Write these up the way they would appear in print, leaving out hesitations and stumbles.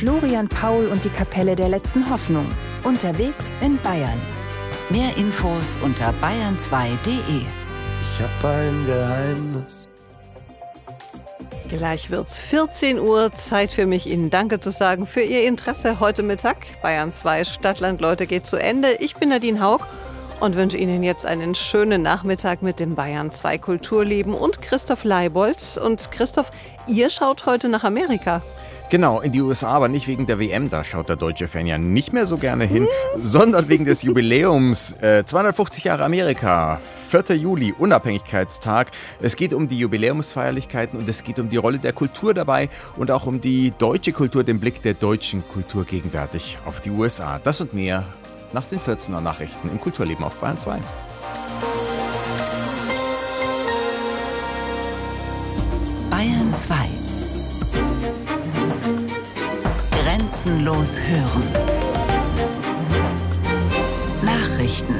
Florian Paul und die Kapelle der letzten Hoffnung. Unterwegs in Bayern. Mehr Infos unter bayern2.de. Ich hab ein Geheimnis. Gleich wird's 14 Uhr. Zeit für mich, Ihnen Danke zu sagen für Ihr Interesse heute Mittag. Bayern 2 Stadtland Leute geht zu Ende. Ich bin Nadine Haug und wünsche Ihnen jetzt einen schönen Nachmittag mit dem Bayern 2 Kulturleben und Christoph Leibold. Und Christoph, ihr schaut heute nach Amerika. Genau, in die USA, aber nicht wegen der WM, da schaut der deutsche Fan ja nicht mehr so gerne hin, sondern wegen des Jubiläums. 250 Jahre Amerika, 4. Juli, Unabhängigkeitstag. Es geht um die Jubiläumsfeierlichkeiten und es geht um die Rolle der Kultur dabei und auch um die deutsche Kultur, den Blick der deutschen Kultur gegenwärtig auf die USA. Das und mehr nach den 14er Nachrichten im Kulturleben auf Bayern 2. Bayern 2. Grenzenlos hören. Nachrichten.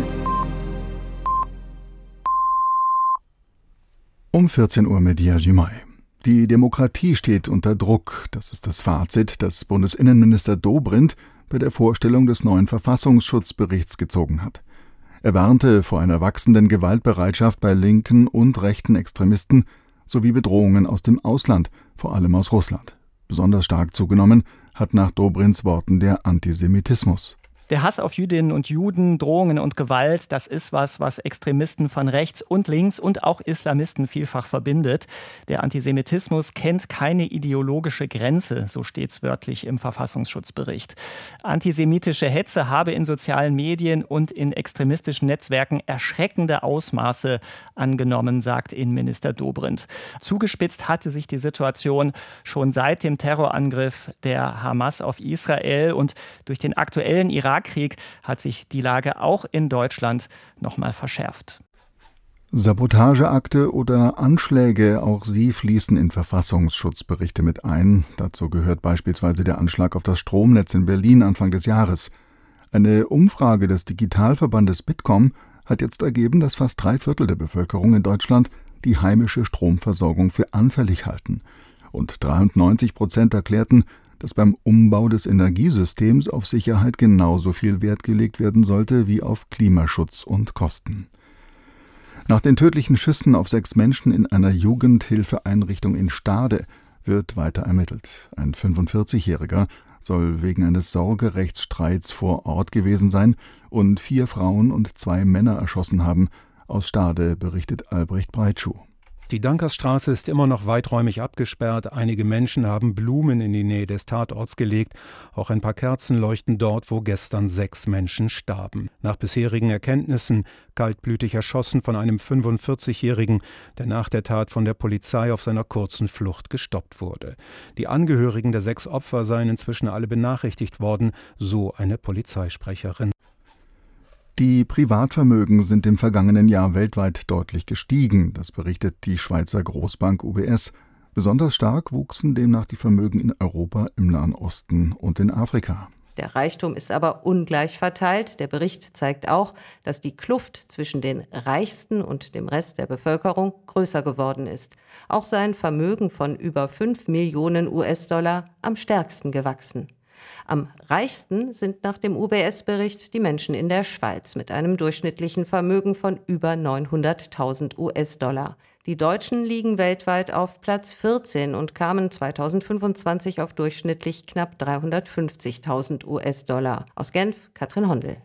Um 14 Uhr mit Dia Jimai. Die Demokratie steht unter Druck. Das ist das Fazit, das Bundesinnenminister Dobrindt bei der Vorstellung des neuen Verfassungsschutzberichts gezogen hat. Er warnte vor einer wachsenden Gewaltbereitschaft bei linken und rechten Extremisten sowie Bedrohungen aus dem Ausland, vor allem aus Russland. Besonders stark zugenommen hat nach Dobrindts Worten der Antisemitismus. Der Hass auf Jüdinnen und Juden, Drohungen und Gewalt, das ist was Extremisten von rechts und links und auch Islamisten vielfach verbindet. Der Antisemitismus kennt keine ideologische Grenze, so steht's wörtlich im Verfassungsschutzbericht. Antisemitische Hetze habe in sozialen Medien und in extremistischen Netzwerken erschreckende Ausmaße angenommen, sagt Innenminister Dobrindt. Zugespitzt hatte sich die Situation schon seit dem Terrorangriff der Hamas auf Israel und durch den aktuellen Irakkrieg hat sich die Lage auch in Deutschland nochmal verschärft. Sabotageakte oder Anschläge, auch sie fließen in Verfassungsschutzberichte mit ein. Dazu gehört beispielsweise der Anschlag auf das Stromnetz in Berlin Anfang des Jahres. Eine Umfrage des Digitalverbandes Bitkom hat jetzt ergeben, dass fast 3/4 der Bevölkerung in Deutschland die heimische Stromversorgung für anfällig halten. Und 93% erklärten, dass beim Umbau des Energiesystems auf Sicherheit genauso viel Wert gelegt werden sollte wie auf Klimaschutz und Kosten. Nach den tödlichen Schüssen auf 6 Menschen in einer Jugendhilfeeinrichtung in Stade wird weiter ermittelt. Ein 45-Jähriger soll wegen eines Sorgerechtsstreits vor Ort gewesen sein und 4 Frauen und 2 Männer erschossen haben. Aus Stade berichtet Albrecht Breitschuh. Die Dankersstraße ist immer noch weiträumig abgesperrt. Einige Menschen haben Blumen in die Nähe des Tatorts gelegt. Auch ein paar Kerzen leuchten dort, wo gestern 6 Menschen starben. Nach bisherigen Erkenntnissen kaltblütig erschossen von einem 45-Jährigen, der nach der Tat von der Polizei auf seiner kurzen Flucht gestoppt wurde. Die Angehörigen der 6 Opfer seien inzwischen alle benachrichtigt worden, so eine Polizeisprecherin. Die Privatvermögen sind im vergangenen Jahr weltweit deutlich gestiegen, das berichtet die Schweizer Großbank UBS. Besonders stark wuchsen demnach die Vermögen in Europa, im Nahen Osten und in Afrika. Der Reichtum ist aber ungleich verteilt. Der Bericht zeigt auch, dass die Kluft zwischen den Reichsten und dem Rest der Bevölkerung größer geworden ist. Auch sein Vermögen von über 5 Millionen US-Dollar am stärksten gewachsen. Am reichsten sind nach dem UBS-Bericht die Menschen in der Schweiz mit einem durchschnittlichen Vermögen von über 900.000 US-Dollar. Die Deutschen liegen weltweit auf Platz 14 und kamen 2025 auf durchschnittlich knapp 350.000 US-Dollar. Aus Genf, Katrin Hondel.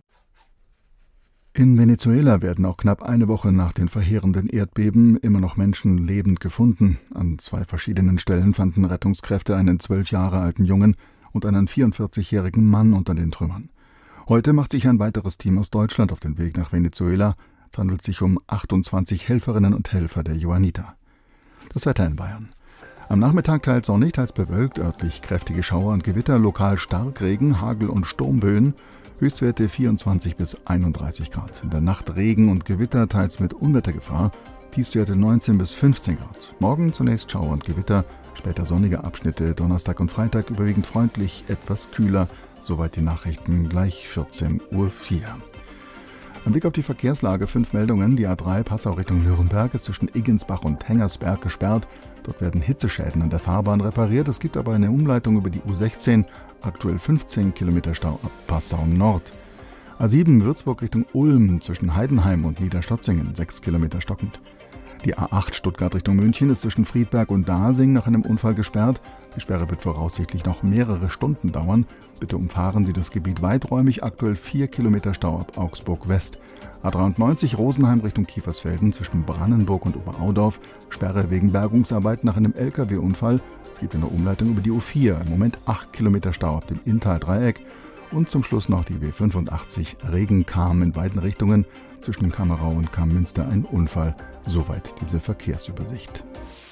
In Venezuela werden auch knapp eine Woche nach den verheerenden Erdbeben immer noch Menschen lebend gefunden. An 2 verschiedenen Stellen fanden Rettungskräfte einen 12 Jahre alten Jungen und einen 44-jährigen Mann unter den Trümmern. Heute macht sich ein weiteres Team aus Deutschland auf den Weg nach Venezuela. Es handelt sich um 28 Helferinnen und Helfer der Johanniter. Das Wetter in Bayern. Am Nachmittag teils sonnig, teils bewölkt, örtlich kräftige Schauer und Gewitter, lokal Starkregen, Hagel und Sturmböen. Höchstwerte 24 bis 31 Grad. In der Nacht Regen und Gewitter, teils mit Unwettergefahr. Tiefstwerte 19 bis 15 Grad. Morgen zunächst Schauer und Gewitter, später sonnige Abschnitte, Donnerstag und Freitag überwiegend freundlich, etwas kühler. Soweit die Nachrichten, gleich 14:04 Uhr. Ein Blick auf die Verkehrslage, 5 Meldungen. Die A3 Passau Richtung Nürnberg ist zwischen Iggensbach und Hengersberg gesperrt. Dort werden Hitzeschäden an der Fahrbahn repariert. Es gibt aber eine Umleitung über die U16. Aktuell 15 Kilometer Stau ab Passau Nord. A7 Würzburg Richtung Ulm zwischen Heidenheim und Niederstotzingen, 6 Kilometer stockend. Die A8 Stuttgart Richtung München ist zwischen Friedberg und Dasing nach einem Unfall gesperrt. Die Sperre wird voraussichtlich noch mehrere Stunden dauern. Bitte umfahren Sie das Gebiet weiträumig. Aktuell 4 Kilometer Stau ab Augsburg West. A93 Rosenheim Richtung Kiefersfelden zwischen Brannenburg und Oberaudorf. Sperre wegen Bergungsarbeit nach einem LKW-Unfall. Es gibt eine Umleitung über die U4. Im Moment 8 Kilometer Stau ab dem Inntal-Dreieck. Und zum Schluss noch die B85 Regen-Cham in beiden Richtungen. Zwischen Kammerau und Kammünster ein Unfall. Soweit diese Verkehrsübersicht.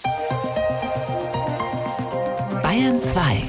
Bayern 2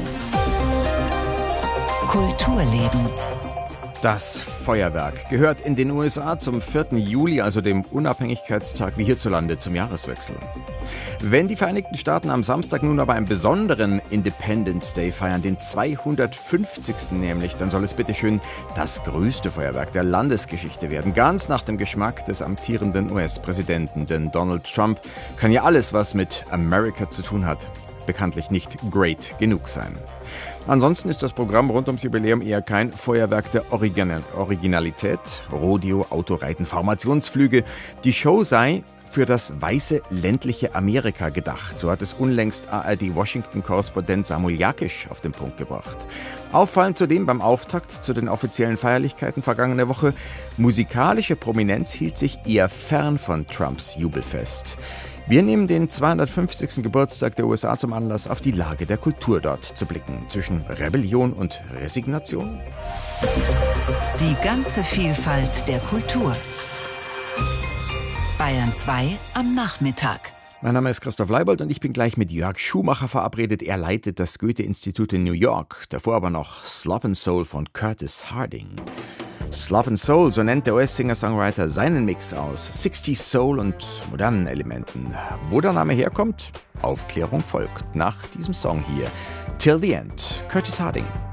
Kulturleben. Das Feuerwerk gehört in den USA zum 4. Juli, also dem Unabhängigkeitstag, wie hierzulande zum Jahreswechsel. Wenn die Vereinigten Staaten am Samstag nun aber einen besonderen Independence Day feiern, den 250. nämlich, dann soll es bitteschön das größte Feuerwerk der Landesgeschichte werden. Ganz nach dem Geschmack des amtierenden US-Präsidenten. Denn Donald Trump kann ja alles, was mit America zu tun hat, bekanntlich nicht great genug sein. Ansonsten ist das Programm rund ums Jubiläum eher kein Feuerwerk der Originalität. Rodeo, Autoreiten, Formationsflüge. Die Show sei für das weiße ländliche Amerika gedacht. So hat es unlängst ARD-Washington-Korrespondent Samuel Jakisch auf den Punkt gebracht. Auffallend zudem beim Auftakt zu den offiziellen Feierlichkeiten vergangene Woche: musikalische Prominenz hielt sich eher fern von Trumps Jubelfest. Wir nehmen den 250. Geburtstag der USA zum Anlass, auf die Lage der Kultur dort zu blicken. Zwischen Rebellion und Resignation. Die ganze Vielfalt der Kultur. Bayern 2 am Nachmittag. Mein Name ist Christoph Leibold und ich bin gleich mit Jörg Schumacher verabredet. Er leitet das Goethe-Institut in New York. Davor aber noch Slop & Soul von Curtis Harding. Slop & Soul, so nennt der US-Singer-Songwriter seinen Mix aus 60s Soul und modernen Elementen. Wo der Name herkommt? Aufklärung folgt nach diesem Song hier. Till the End, Curtis Harding.